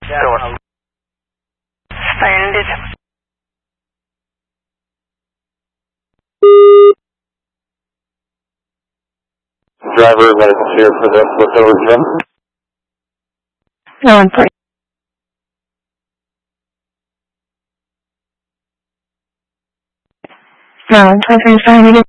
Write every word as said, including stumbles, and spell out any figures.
Door. Splendid. Driver license here for the Lookover Gym. No, I'm pretty. No, I'm trying to find it.